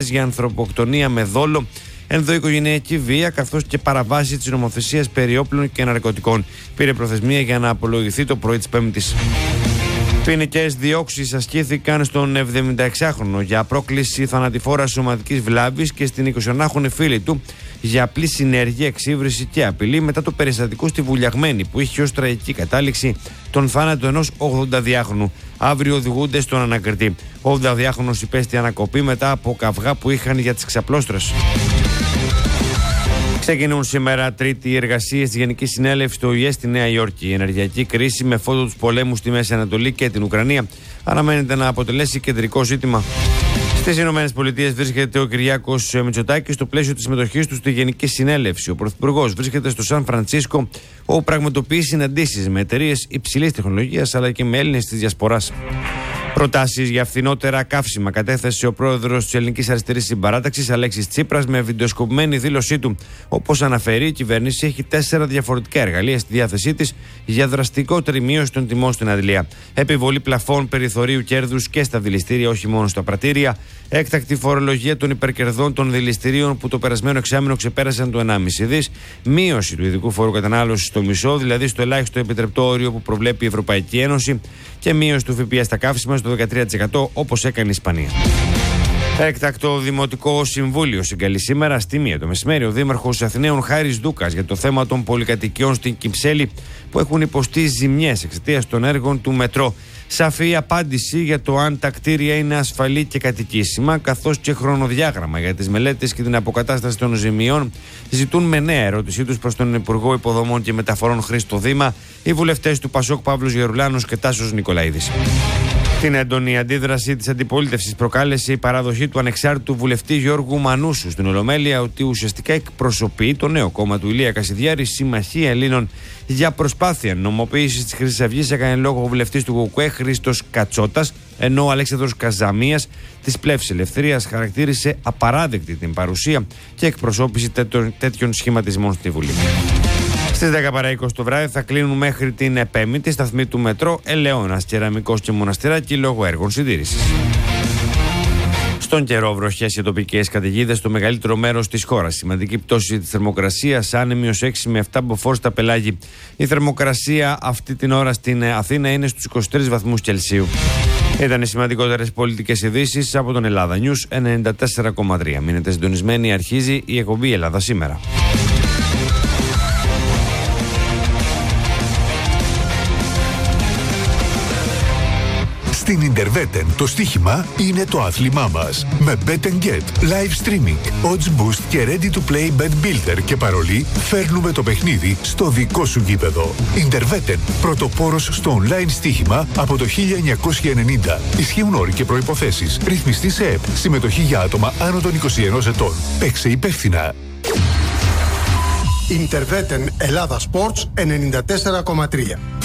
για ανθρωποκτονία με δόλο, ενδοοικογενειακή βία καθώς και παραβάση της νομοθεσίας περί όπλων και ναρκωτικών. Πήρε προθεσμία για να απολογηθεί το πρωί της Πέμπτης. Ποινικές διώξεις ασκήθηκαν στον 76χρονο για πρόκληση θανατηφόρας σωματικής βλάβης και στην 21χρονη φίλη του για απλή συνέργεια, εξύβριση και απειλή μετά το περιστατικό στη Βουλιαγμένη που είχε ως τραγική κατάληξη τον θάνατο ενός 82χρονου. Αύριο οδηγούνται στον ανακριτή. Ο 82χρονος υπέστη ανακοπή μετά από καυγά που είχαν για τις ξαπλώστρες. Ξεκινούν σήμερα τρίτη εργασίες της Γενικής Συνέλευσης του ΟΗΕ στη Νέα Υόρκη. Η ενεργειακή κρίση με φόντο τους πολέμους στη Μέση Ανατολή και την Ουκρανία αναμένεται να αποτελέσει κεντρικό ζήτημα. Στις Ηνωμένες Πολιτείες βρίσκεται ο Κυριάκος Μητσοτάκης στο πλαίσιο της συμμετοχής του στη Γενική Συνέλευση. Ο Πρωθυπουργός βρίσκεται στο Σαν Φρανσίσκο, όπου πραγματοποιεί συναντήσεις με εταιρείες υψηλής τεχνολογίας αλλά και με Έλληνες της Διασποράς. Προτάσεις για φθηνότερα καύσιμα κατέθεσε ο πρόεδρος της Ελληνικής Αριστερής Συμπαράταξης Αλέξης Τσίπρας με βιντεοσκοπημένη δήλωσή του. Όπως αναφέρει, η κυβέρνηση έχει 4 διαφορετικά εργαλεία στη διάθεσή της για δραστικότερη μείωση των τιμών στην αντλία. Επιβολή πλαφών περιθωρίου κέρδους και στα δηληστήρια, όχι μόνο στα πρατήρια. Έκτακτη φορολογία των υπερκερδών των δηληστηρίων που το περασμένο εξάμηνο ξεπέρασαν το 1,5 δις. Μείωση του ειδικού φόρου κατανάλωσης στο μισό, δηλαδή στο ελάχιστο επιτρεπτό όριο που προβλέπει η Ευρωπαϊκή Ένωση. Και μείωση του ΦΠΑ στα καύσιμα στο 13% όπως έκανε η Ισπανία. Έκτακτο Δημοτικό Συμβούλιο συγκαλεί σήμερα στη 1 το μεσημέρι ο Δήμαρχος Αθηναίων Χάρης Δούκας για το θέμα των πολυκατοικιών στην Κυψέλη που έχουν υποστεί ζημιές εξαιτίας των έργων του μετρό. Σαφή απάντηση για το αν τα κτίρια είναι ασφαλή και κατοικήσιμα, καθώς και χρονοδιάγραμμα για τις μελέτες και την αποκατάσταση των ζημιών, ζητούν με νέα ερώτησή τους προς τον Υπουργό Υποδομών και Μεταφορών Χρήστο Δήμα οι βουλευτές του Πασόκ Παύλος Γερουλάνος και Τάσος Νικολαίδης. Την έντονη αντίδραση της αντιπολίτευσης προκάλεσε η παραδοχή του ανεξάρτητου βουλευτή Γιώργου Μανούσου στην Ολομέλεια ότι ουσιαστικά εκπροσωπεί το νέο κόμμα του Ηλία Κασιδιάρη, Συμμαχία Ελλήνων για προσπάθεια νομοποίησης της Χρυσής Αυγής. Έκανε λόγο ο βουλευτής του ΚΚΕ Χρήστος Κατσότας, ενώ ο Αλέξανδρος Καζαμίας της Πλεύσης Ελευθερίας χαρακτήρισε απαράδεκτη την παρουσία και εκπροσώπηση τέτοιων σχηματισμών στη Βουλή. Στις 10 παρά 20 το βράδυ θα κλείνουν μέχρι την Πέμπτη σταθμοί του μετρό Ελαιώνας, Κεραμικός και Μοναστηράκι λόγω έργων συντήρησης. Στον καιρό, βροχές και τοπικές καταιγίδες στο μεγαλύτερο μέρος της χώρας. Σημαντική πτώση της θερμοκρασίας, άνεμη ως 6 με 7 μποφόρ στα πελάγη. Η θερμοκρασία αυτή την ώρα στην Αθήνα είναι στους 23 βαθμούς Κελσίου. Ήταν οι σημαντικότερες πολιτικές ειδήσεις από τον Ελλάδα News 94,3. Μείνετε συντονισμένοι, αρχίζει η εκπομπή Ελλάδα Σήμερα. Στην Ιντερβέτεν το στοίχημα είναι το άθλημά μας. Με Bet & Get, live streaming, odds boost και ready to play bet builder και παρολί φέρνουμε το παιχνίδι στο δικό σου γήπεδο. Ιντερβέτεν, πρωτοπόρος στο online στοίχημα από το 1990. Ισχύουν όροι και προϋποθέσεις. Ρυθμιστή σε ΕΠ. Συμμετοχή για άτομα άνω των 21 ετών. Παίξε υπεύθυνα. Ιντερβέτεν Ελλάδα Sports 94,3.